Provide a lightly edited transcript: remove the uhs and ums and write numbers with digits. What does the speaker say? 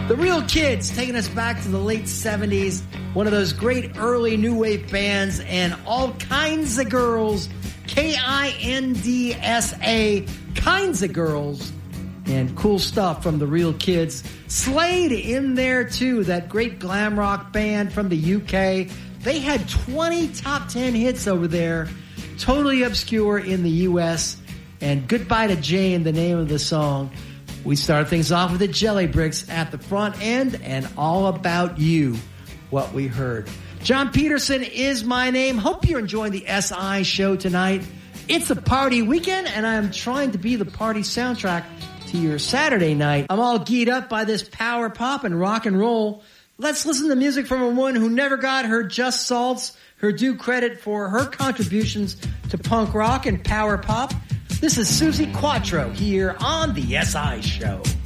The Real Kids, taking us back to the late 70s. One of those great early new wave bands, and All Kinds of Girls, Kindsa, Kinds of Girls, and cool stuff from the Real Kids. Slade in there too, that great glam rock band from the UK. They had 20 top 10 hits over there, totally obscure in the US. And Goodbye to Jane, the name of the song. We start things off with the Jelly Bricks at the front end, and All About You, what we heard. John Peterson is my name. Hope you're enjoying the SI show tonight. It's a party weekend, and I'm trying to be the party soundtrack to your Saturday night. I'm all geared up by this power pop and rock and roll. Let's listen to music from a woman who never got her just salts, her due credit for her contributions to punk rock and power pop. This is Susie Quattro here on the SI Show.